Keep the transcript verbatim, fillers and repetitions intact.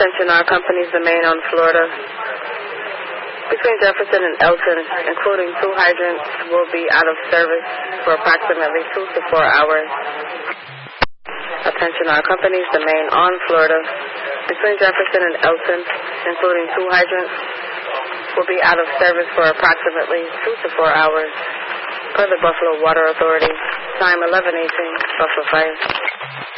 Attention, our companies, the main on Florida. Between Jefferson and Elton, including two hydrants, will be out of service for approximately two to four hours. Attention, our companies, the main on Florida. Between Jefferson and Elton, including two hydrants, will be out of service for approximately two to four hours. Per the Buffalo Water Authority, time eleven eighteen, Buffalo Fire.